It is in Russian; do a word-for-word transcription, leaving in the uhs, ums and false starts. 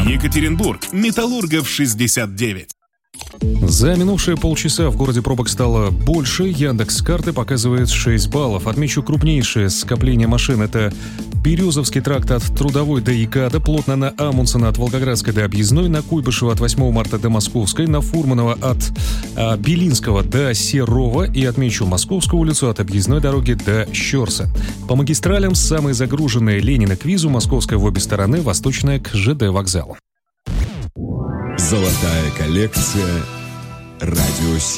Екатеринбург, Металлургов шестьдесят девять. За минувшие полчаса в городе пробок стало больше. Яндекс.Карты показывает шесть баллов. Отмечу крупнейшее скопление машин. Это Березовский тракт от Трудовой до ИКАДа, плотно на Амундсена от Волгоградской до Объездной, на Куйбышева от восьмого марта до Московской, на Фурманова от а, Белинского до Серова и отмечу Московскую улицу от Объездной дороги до Щерса. По магистралям самые загруженные: Ленина к Визу, Московская в обе стороны, Восточная к ЖД вокзалу. Золотая коллекция «Радио семь».